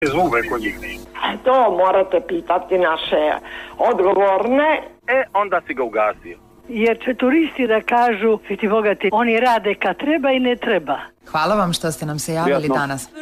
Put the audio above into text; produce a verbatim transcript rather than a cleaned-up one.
Zvuk je kod njih. To morate pitati naše odgovorne. E, onda si ga ugasio. Jer će turisti da kažu, ti bogati, oni rade kad treba i ne treba. Hvala vam što ste nam se javili Prijatno. danas.